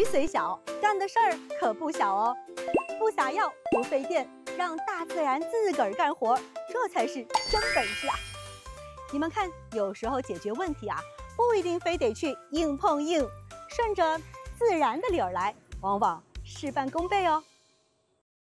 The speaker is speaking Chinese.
鱼虽小，干的事儿可不小哦。不撒药，不费电，让大自然自个儿干活，这才是真本事啊！你们看，有时候解决问题啊，不一定非得去硬碰硬，顺着自然的理儿来，往往事半功倍哦。